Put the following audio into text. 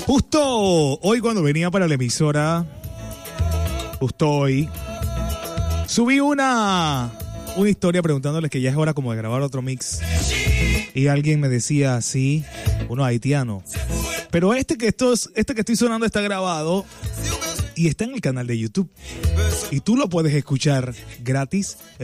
Justo hoy cuando venía para la emisora, justo hoy, subí una historia preguntándoles que ya es hora como de grabar otro mix. Y alguien me decía, sí, uno haitiano. Pero este que estoy sonando está grabado y está en el canal de YouTube. Y tú lo puedes escuchar gratis